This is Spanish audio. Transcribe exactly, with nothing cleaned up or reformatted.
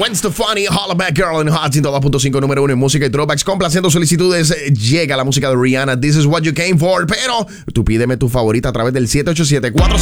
Gwen Stefani, Hollaback Girl en Hot ciento dos punto cinco, número uno en música y throwbacks. Complaciendo solicitudes, llega la música de Rihanna, This is what you came for. Pero tú pídeme tu favorita a través del siete ocho siete, cuatro